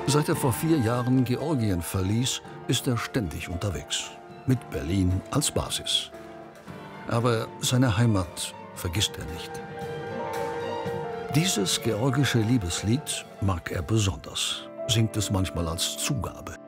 Seit er vor 4 Jahren Georgien verließ, ist er ständig unterwegs. Mit Berlin als Basis. Aber seine Heimat vergisst er nicht. Dieses georgische Liebeslied mag er besonders, singt es manchmal als Zugabe.